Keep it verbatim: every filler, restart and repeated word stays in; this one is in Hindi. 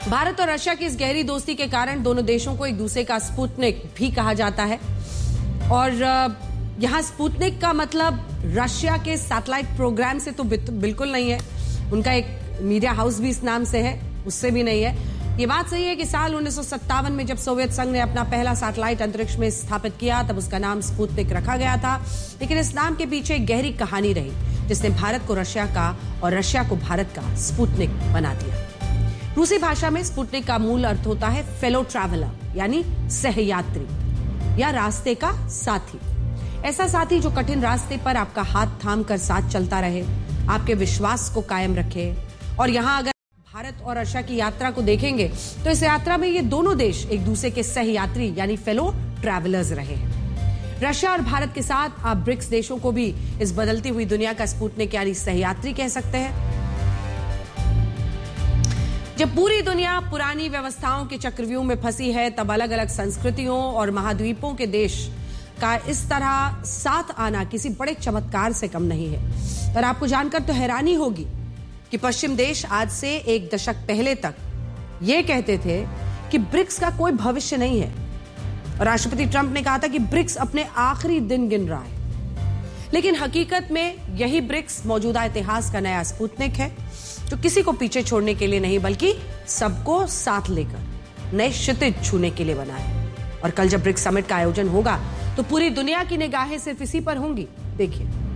भारत और रशिया की इस गहरी दोस्ती के कारण दोनों देशों को एक दूसरे का स्पुतनिक भी कहा जाता है। और यहाँ स्पुतनिक का मतलब रशिया के सैटेलाइट प्रोग्राम से तो बिल्कुल नहीं है, उनका एक मीडिया हाउस भी इस नाम से है, उससे भी नहीं है। ये बात सही है कि साल उन्नीस सौ सत्तावन में जब सोवियत संघ ने अपना पहला सैटेलाइट अंतरिक्ष में स्थापित किया तब उसका नाम स्पुतनिक रखा गया था, लेकिन इस नाम के पीछे एक गहरी कहानी रही जिसने भारत को रशिया का और रशिया को भारत का स्पुतनिक बना दिया। रूसी भाषा में स्पुतनिक का मूल अर्थ होता है फेलो ट्रैवलर, यानी सहयात्री या रास्ते का साथी। ऐसा साथी जो कठिन रास्ते पर आपका हाथ थाम कर साथ चलता रहे, आपके विश्वास को कायम रखे। और यहाँ अगर भारत और रशिया की यात्रा को देखेंगे तो इस यात्रा में ये दोनों देश एक दूसरे के सहयात्री यानी फेलो ट्रैवलर्स रहे हैं। रशिया और भारत के साथ आप ब्रिक्स देशों को भी इस बदलती हुई दुनिया का स्पुतनिक यानी सहयात्री कह सकते हैं। जब पूरी दुनिया पुरानी व्यवस्थाओं के चक्रव्यूह में फंसी है, तब अलग अलग संस्कृतियों और महाद्वीपों के देश का इस तरह साथ आना किसी बड़े चमत्कार से कम नहीं है। और आपको जानकर तो हैरानी होगी कि पश्चिम देश आज से एक दशक पहले तक ये कहते थे कि ब्रिक्स का कोई भविष्य नहीं है। राष्ट्रपति ट्रंप ने कहा था कि ब्रिक्स अपने आखिरी दिन गिन रहा है, लेकिन हकीकत में यही ब्रिक्स मौजूदा इतिहास का नया स्पुतनिक है जो किसी को पीछे छोड़ने के लिए नहीं बल्कि सबको साथ लेकर नए क्षितिज छूने के लिए बना है। और कल जब ब्रिक्स समिट का आयोजन होगा तो पूरी दुनिया की निगाहें सिर्फ इसी पर होंगी। देखिए।